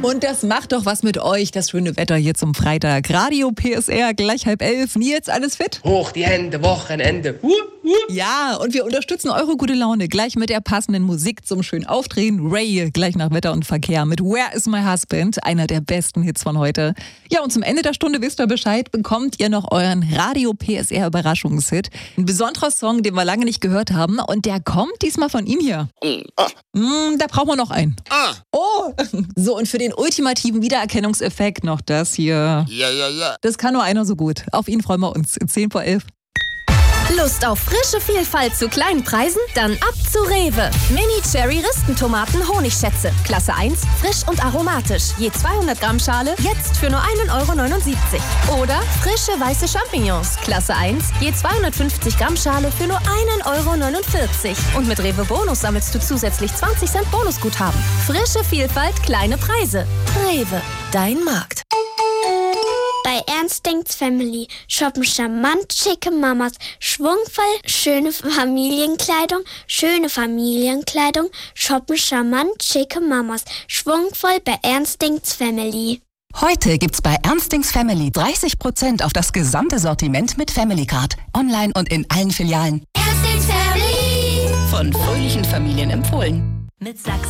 Und das macht doch was mit euch, das schöne Wetter hier zum Freitag. Radio PSR, gleich 10:30. Nils, alles fit? Hoch die Hände, Wochenende. Ja, und wir unterstützen eure gute Laune gleich mit der passenden Musik zum schönen Aufdrehen. Ray, gleich nach Wetter und Verkehr mit Where is my husband? Einer der besten Hits von heute. Ja, und zum Ende der Stunde, wisst ihr Bescheid, bekommt ihr noch euren Radio PSR Überraschungshit. Ein besonderer Song, den wir lange nicht gehört haben. Und der kommt diesmal von ihm hier. Da brauchen wir noch einen. Oh, so, und für den ultimativen Wiedererkennungseffekt noch das hier. Ja. Das kann nur einer so gut. Auf ihn freuen wir uns. 10:11. Lust auf frische Vielfalt zu kleinen Preisen? Dann ab zu Rewe. Mini-Cherry-Ristentomaten Honigschätze. Klasse 1, frisch und aromatisch. Je 200 Gramm Schale, jetzt für nur 1,79 €. Oder frische weiße Champignons. Klasse 1, je 250 Gramm Schale für nur 1,49 €. Und mit Rewe Bonus sammelst du zusätzlich 20 Cent Bonusguthaben. Frische Vielfalt, kleine Preise. Rewe, dein Markt. Bei Ernst denkt's Family shoppen charmant schicke Mamas, schwungvoll schöne Familienkleidung, shoppen charmant schicke Mamas, schwungvoll bei Ernst denkt's Family. Heute gibt's bei Ernstings Family 30% auf das gesamte Sortiment mit Family Card. Online und in allen Filialen. Ernst denkt's Family. Von fröhlichen Familien empfohlen. Mit Sachsen